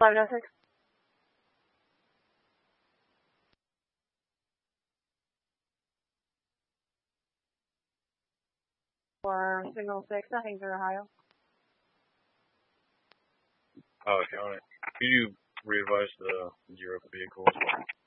1106. For signal 6, nothing for Ohio. Oh, okay, on it. Could you re-advise the 0 vehicles?